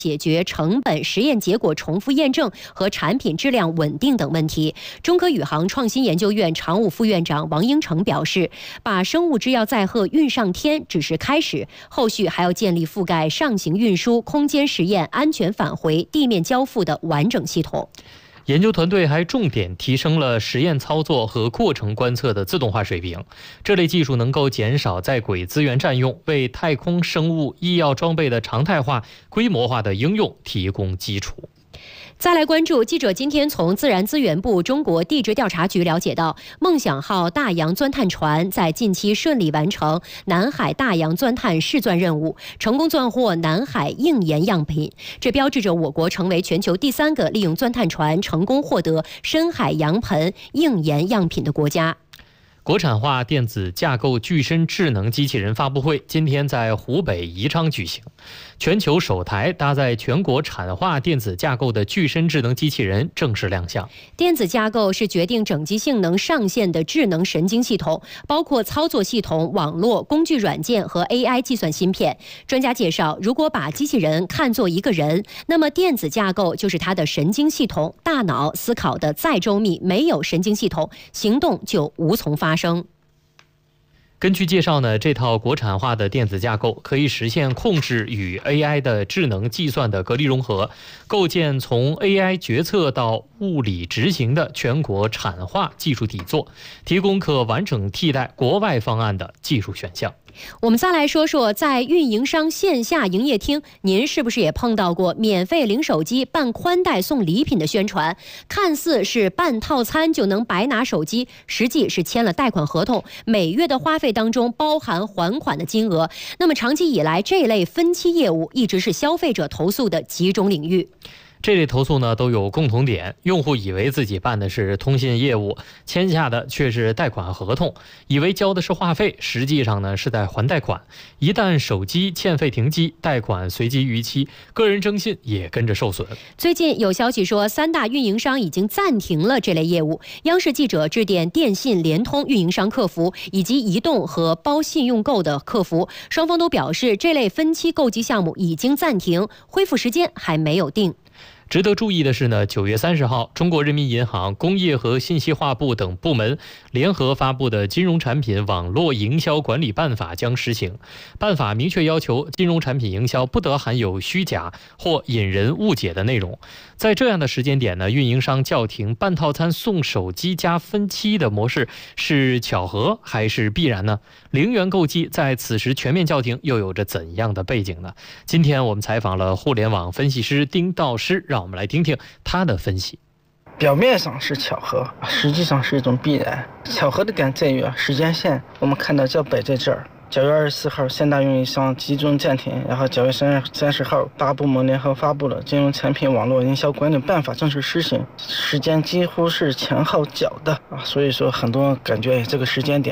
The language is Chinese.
解决成本、实验结果重复验证和产品质量稳定等问题。中科宇航创新研究院常务副院长王英成表示，把生物制药载荷运上天只是开始，后续还要建立覆盖上行运输、空间实验、安全返回、地面交付的完整系统。 研究团队还重点提升了实验操作和过程观测的自动化水平，这类技术能够减少在轨资源占用，为太空生物医药装备的常态化、规模化的应用提供基础。 再来关注，记者今天从自然资源部中国地质调查局了解到，梦想号大洋钻探船在近期顺利完成南海大洋钻探试钻任务，成功钻获南海硬盐样品，这标志着我国成为全球第3个利用钻探船成功获得深海洋盆硬盐样品的国家。 国产化电子架构具身智能机器人发布会今天在湖北宜昌举行，全球首台搭载全国产化电子架构的具身智能机器人正式亮相。 电子架构是决定整机性能上限的智能神经系统，包括操作系统、网络、工具软件和 AI 计算芯片。专家介绍，如果把机器人看作一个人，那么电子架构就是它的神经系统，大脑思考的再周密，没有神经系统，行动就无从发生。 根据介绍呢，这套国产化的电子架构可以实现控制与 AI 的智能计算的隔离融合，构建从 AI 决策到物理执行的全国产化技术底座，提供可完整替代国外方案的技术选项。 我们再来说说，在运营商线下营业厅，您是不是也碰到过免费领手机、办宽带送礼品的宣传？看似是办套餐就能白拿手机，实际是签了贷款合同，每月的花费当中包含还款的金额。那么长期以来，这类分期业务一直是消费者投诉的集中领域。 这类投诉呢都有共同点，用户以为自己办的是通信业务，签下的却是贷款合同，以为交的是话费，实际上呢是在还贷款。一旦手机欠费停机，贷款随即逾期，个人征信也跟着受损。 最近有消息说，3大运营商已经暂停了这类业务。央视记者致电电信、联通运营商客服以及移动和包信用购的客服，双方都表示这类分期购机项目已经暂停，恢复时间还没有定。 值得注意的是呢，9月30号，中国人民银行、工业和信息化部等部门联合发布的《金融产品网络营销管理办法》将施行。办法明确要求，金融产品营销不得含有虚假或引人误解的内容。在这样的时间点呢，运营商叫停办套餐送手机加分期的模式是巧合还是必然呢？零元购机在此时全面叫停，又有着怎样的背景呢？今天我们采访了互联网分析师丁道师，让我们来听听他的分析。 表面上是巧合，实际上是一种必然。巧合的点在于时间线，我们看到就摆在这儿。9月24号，3大运营商集中暂停，然后9月30号，8部门联合发布了《金融产品网络营销管理办法》正式施行，时间几乎是前后脚的啊，所以说很多人感觉这个时间点